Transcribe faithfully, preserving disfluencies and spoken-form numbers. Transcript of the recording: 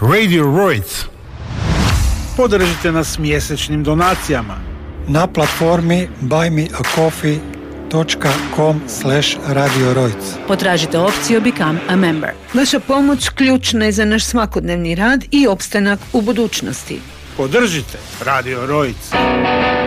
Radio Roids. Podržite nas mjesečnim donacijama na platformi buy me a coffee dot com slash radio roids. Potražite opciju Become a Member. Vaša pomoć ključna je za naš svakodnevni rad i opstanak u budućnosti. Podržite Radio Roids.